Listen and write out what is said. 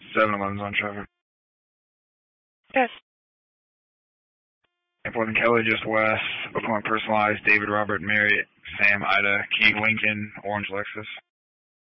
7-Eleven's on traffic. Yes. Airport and Kelly just west. Book one personalized. David, Robert, Mary, Sam, Ida, Key, Lincoln, Orange, Lexus.